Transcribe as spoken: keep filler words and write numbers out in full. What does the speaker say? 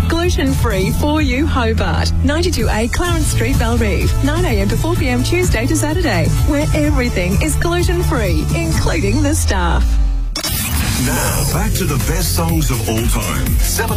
gluten-free for you, Hobart. ninety-two A Clarence Street, Belrive. nine a m to four p m Tuesday to Saturday, where everything is gluten-free, including the staff. Now, back to the best songs of all time. seven